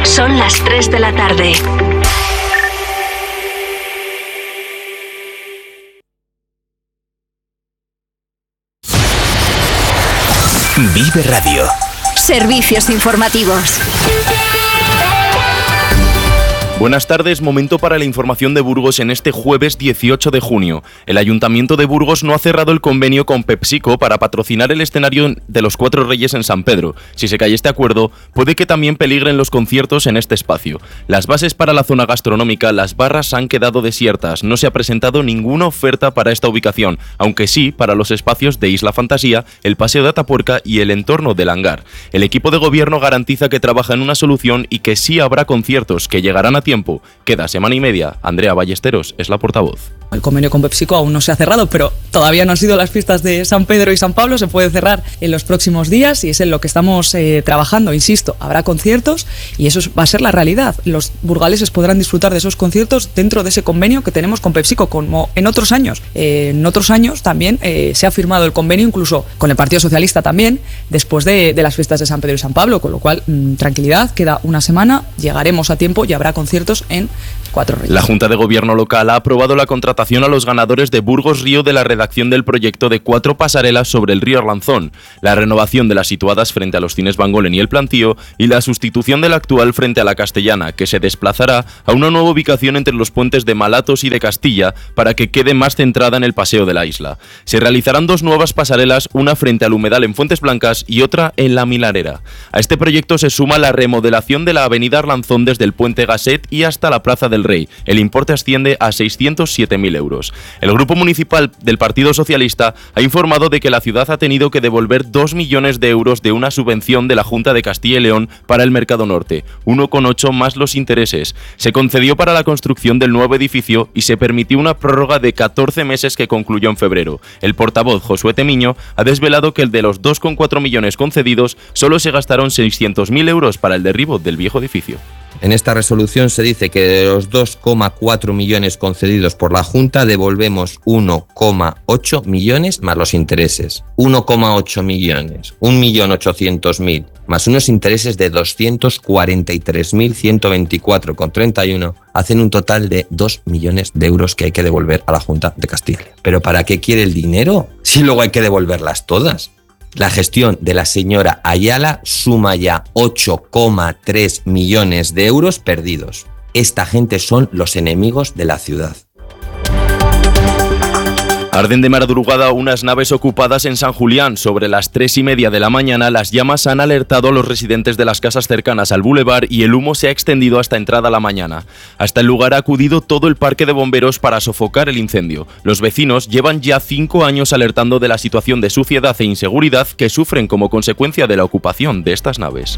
Son las 3 de la tarde. Vive Radio. Servicios informativos. Buenas tardes, momento para la información de Burgos en este jueves 18 de junio. El Ayuntamiento de Burgos no ha cerrado el convenio con PepsiCo para patrocinar el escenario de los Cuatro Reyes en San Pedro. Si se cae este acuerdo, puede que también peligren los conciertos en este espacio. Las bases para la zona gastronómica, las barras han quedado desiertas. No se ha presentado ninguna oferta para esta ubicación, aunque sí para los espacios de Isla Fantasía, el Paseo de Atapuerca y el entorno del hangar. El equipo de gobierno garantiza que trabaja en una solución y que sí habrá conciertos que llegarán a tiempo. Queda semana y media. Andrea Ballesteros es la portavoz. El convenio con PepsiCo aún no se ha cerrado, pero todavía no han sido las fiestas de San Pedro y San Pablo. Se puede cerrar en los próximos días y es en lo que estamos trabajando. Insisto, habrá conciertos y eso va a ser la realidad. Los burgaleses podrán disfrutar de esos conciertos dentro de ese convenio que tenemos con PepsiCo, como en otros años. En otros años también se ha firmado el convenio, incluso con el Partido Socialista también, después de las fiestas de San Pedro y San Pablo, con lo cual, tranquilidad, queda una semana, llegaremos a tiempo y habrá conciertos en Cuatro Reyes. La Junta de Gobierno local ha aprobado la contratación a los ganadores de Burgos Río de la redacción del proyecto de 4 pasarelas sobre el río Arlanzón, la renovación de las situadas frente a los cines Van Golen y el Plantío y la sustitución de la actual frente a la Castellana, que se desplazará a una nueva ubicación entre los puentes de Malatos y de Castilla para que quede más centrada en el paseo de la isla. Se realizarán 2 nuevas pasarelas, una frente al humedal en Fuentes Blancas y otra en la Milarera. A este proyecto se suma la remodelación de la avenida Arlanzón desde el puente Gasset y hasta la Plaza del Rey. El importe asciende a 607.000 euros. El Grupo Municipal del Partido Socialista ha informado de que la ciudad ha tenido que devolver 2 millones de euros de una subvención de la Junta de Castilla y León para el Mercado Norte, 1,8 más los intereses. Se concedió para la construcción del nuevo edificio y se permitió una prórroga de 14 meses que concluyó en febrero. El portavoz Josué Temiño ha desvelado que de los 2,4 millones concedidos, solo se gastaron 600.000 euros para el derribo del viejo edificio. En esta resolución se dice que de los 2,4 millones concedidos por la Junta devolvemos 1,8 millones más los intereses. 1,8 millones, 1.800.000 más unos intereses de 243.124,31 hacen un total de 2 millones de euros que hay que devolver a la Junta de Castilla. ¿Pero para qué quiere el dinero si luego hay que devolverlas todas? La gestión de la señora Ayala suma ya 8,3 millones de euros perdidos. Esta gente son los enemigos de la ciudad. Arden de madrugada unas naves ocupadas en San Julián. Sobre las 3:30 de la mañana, las llamas han alertado a los residentes de las casas cercanas al bulevar y el humo se ha extendido hasta entrada la mañana. Hasta el lugar ha acudido todo el parque de bomberos para sofocar el incendio. Los vecinos llevan ya 5 años alertando de la situación de suciedad e inseguridad que sufren como consecuencia de la ocupación de estas naves.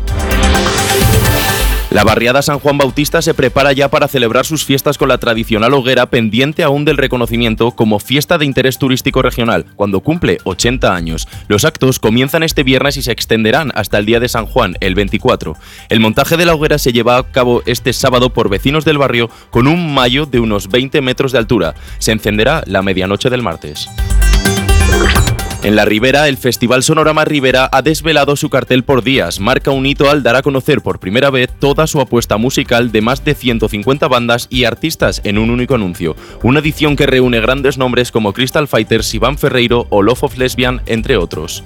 La barriada San Juan Bautista se prepara ya para celebrar sus fiestas con la tradicional hoguera, pendiente aún del reconocimiento como fiesta de interés turístico regional, cuando cumple 80 años. Los actos comienzan este viernes y se extenderán hasta el día de San Juan, el 24. El montaje de la hoguera se lleva a cabo este sábado por vecinos del barrio con un mayo de unos 20 metros de altura. Se encenderá la medianoche del martes. En la Ribera, el Festival Sonorama Ribera ha desvelado su cartel por días. Marca un hito al dar a conocer por primera vez toda su apuesta musical de más de 150 bandas y artistas en un único anuncio. Una edición que reúne grandes nombres como Crystal Fighters, Iván Ferreiro o Love of Lesbian, entre otros.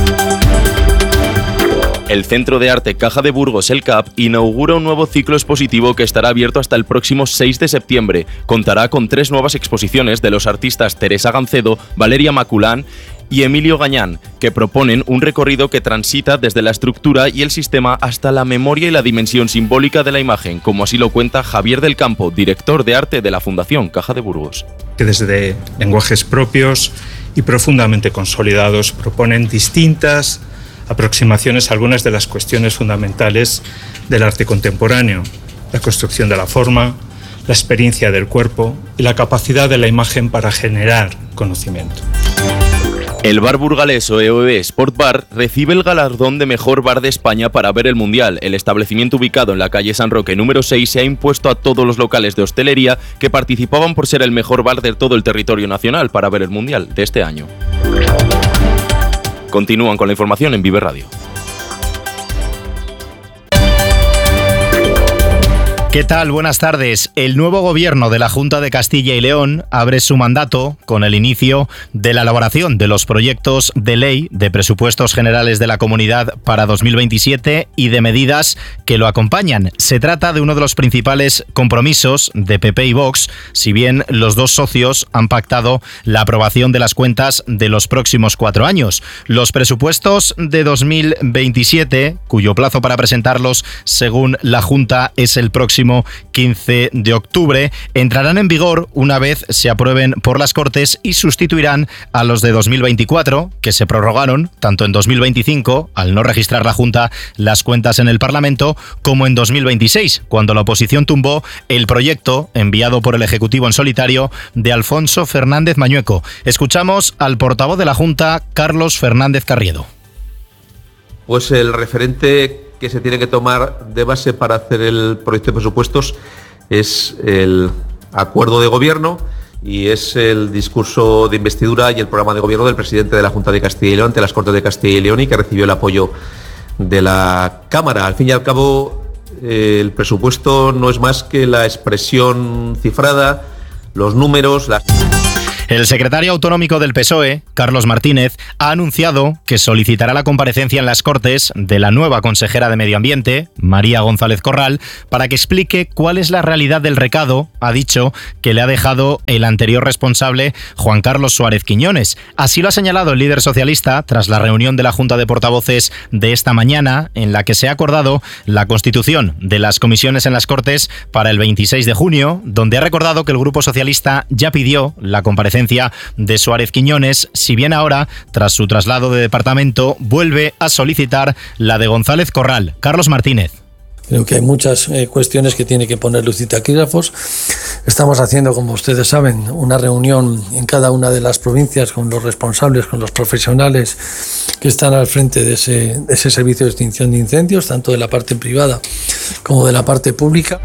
El Centro de Arte Caja de Burgos, el CAP, inaugura un nuevo ciclo expositivo que estará abierto hasta el próximo 6 de septiembre. Contará con 3 nuevas exposiciones de los artistas Teresa Gancedo, Valeria Maculán y Emilio Gañán, que proponen un recorrido que transita desde la estructura y el sistema hasta la memoria y la dimensión simbólica de la imagen, como así lo cuenta Javier del Campo, director de arte de la Fundación Caja de Burgos. Que desde lenguajes propios y profundamente consolidados proponen distintas aproximaciones a algunas de las cuestiones fundamentales del arte contemporáneo: la construcción de la forma, la experiencia del cuerpo y la capacidad de la imagen para generar conocimiento. El bar burgalés OEOE Sport Bar recibe el galardón de mejor bar de España para ver el Mundial. El establecimiento ubicado en la calle San Roque número 6 se ha impuesto a todos los locales de hostelería que participaban por ser el mejor bar de todo el territorio nacional para ver el Mundial de este año. Continúan con la información en Vive Radio. ¿Qué tal? Buenas tardes. El nuevo gobierno de la Junta de Castilla y León abre su mandato con el inicio de la elaboración de los proyectos de ley de presupuestos generales de la comunidad para 2027 y de medidas que lo acompañan. Se trata de uno de los principales compromisos de PP y Vox, si bien los dos socios han pactado la aprobación de las cuentas de los próximos 4 años. Los presupuestos de 2027, cuyo plazo para presentarlos, según la Junta, es el próximo 15 de octubre, entrarán en vigor una vez se aprueben por las Cortes y sustituirán a los de 2024, que se prorrogaron tanto en 2025, al no registrar la Junta las cuentas en el Parlamento, como en 2026, cuando la oposición tumbó el proyecto enviado por el Ejecutivo en solitario de Alfonso Fernández Mañueco. Escuchamos al portavoz de la Junta, Carlos Fernández Carriedo. Pues el referente que se tiene que tomar de base para hacer el proyecto de presupuestos es el acuerdo de gobierno y es el discurso de investidura y el programa de gobierno del presidente de la Junta de Castilla y León ante las Cortes de Castilla y León y que recibió el apoyo de la Cámara. Al fin y al cabo, el presupuesto no es más que la expresión cifrada, los números, las... El secretario autonómico del PSOE, Carlos Martínez, ha anunciado que solicitará la comparecencia en las Cortes de la nueva consejera de Medio Ambiente, María González Corral, para que explique cuál es la realidad del recado, ha dicho, que le ha dejado el anterior responsable, Juan Carlos Suárez Quiñones. Así lo ha señalado el líder socialista tras la reunión de la Junta de Portavoces de esta mañana, en la que se ha acordado la constitución de las comisiones en las Cortes para el 26 de junio, donde ha recordado que el Grupo Socialista ya pidió la comparecencia de Suárez Quiñones, si bien ahora, tras su traslado de departamento, vuelve a solicitar la de González Corral. Carlos Martínez. Creo que hay muchas cuestiones que tiene que poner luz y taquígrafos. Estamos haciendo, como ustedes saben, una reunión en cada una de las provincias con los responsables, con los profesionales que están al frente de ese servicio de extinción de incendios, tanto de la parte privada como de la parte pública.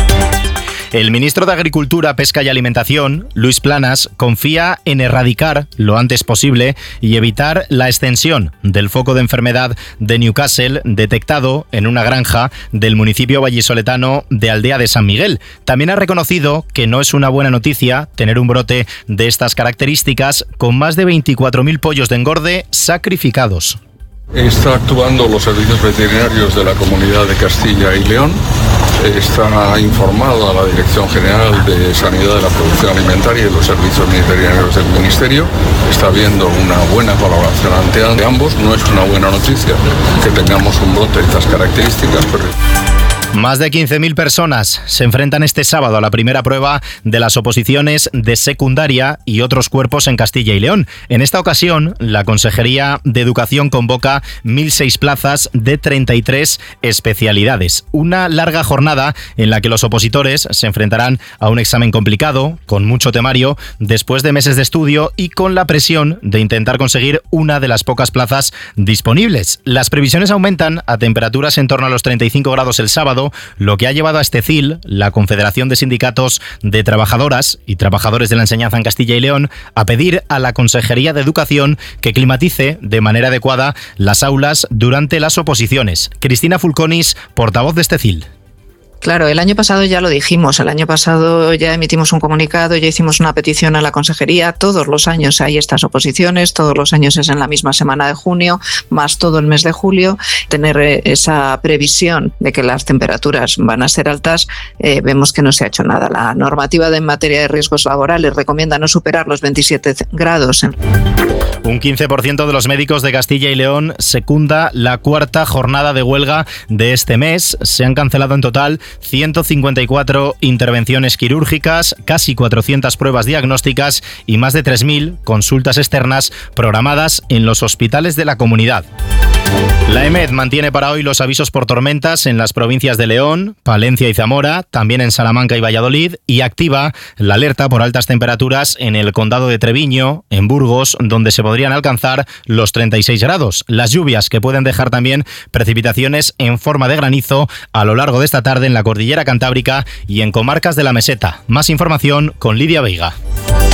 El ministro de Agricultura, Pesca y Alimentación, Luis Planas, confía en erradicar lo antes posible y evitar la extensión del foco de enfermedad de Newcastle detectado en una granja del municipio vallisoletano de Aldea de San Miguel. También ha reconocido que no es una buena noticia tener un brote de estas características con más de 24.000 pollos de engorde sacrificados. Está actuando los servicios veterinarios de la Comunidad de Castilla y León. Está informado a la Dirección General de Sanidad de la Producción Alimentaria y los servicios veterinarios del Ministerio. Está habiendo una buena colaboración ante ambos. No es una buena noticia que tengamos un brote de estas características, pero... Más de 15.000 personas se enfrentan este sábado a la primera prueba de las oposiciones de secundaria y otros cuerpos en Castilla y León. En esta ocasión, la Consejería de Educación convoca 1.006 plazas de 33 especialidades. Una larga jornada en la que los opositores se enfrentarán a un examen complicado, con mucho temario, después de meses de estudio y con la presión de intentar conseguir una de las pocas plazas disponibles. Las previsiones aumentan a temperaturas en torno a los 35 grados el sábado, lo que ha llevado a Estecil, la Confederación de Sindicatos de Trabajadoras y Trabajadores de la Enseñanza en Castilla y León, a pedir a la Consejería de Educación que climatice de manera adecuada las aulas durante las oposiciones. Cristina Fulconis, portavoz de Estecil. Claro, el año pasado ya lo dijimos, el año pasado ya emitimos un comunicado, ya hicimos una petición a la consejería, todos los años hay estas oposiciones, todos los años es en la misma semana de junio, más todo el mes de julio. Tener esa previsión de que las temperaturas van a ser altas, vemos que no se ha hecho nada. La normativa en materia de riesgos laborales recomienda no superar los 27 grados. Un 15% de los médicos de Castilla y León secunda la cuarta jornada de huelga de este mes. Se han cancelado en total 154 intervenciones quirúrgicas, casi 400 pruebas diagnósticas y más de 3.000 consultas externas programadas en los hospitales de la comunidad. La EMED mantiene para hoy los avisos por tormentas en las provincias de León, Palencia y Zamora, también en Salamanca y Valladolid, y activa la alerta por altas temperaturas en el condado de Treviño, en Burgos, donde se podrían alcanzar los 36 grados. Las lluvias que pueden dejar también precipitaciones en forma de granizo a lo largo de esta tarde en la cordillera cantábrica y en comarcas de la meseta. Más información con Lidia Veiga.